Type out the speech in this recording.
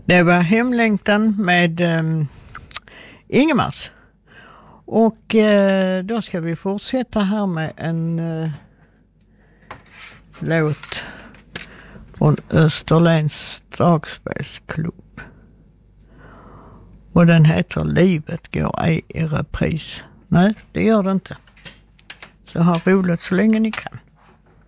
Det var Hemlängtan med Ingemars. Och då ska vi fortsätta här med en låt från Österlens dragspelsklubb. Och den heter Livet går ej i repris. Nej, det gör det inte. Så ha roligt så länge ni kan.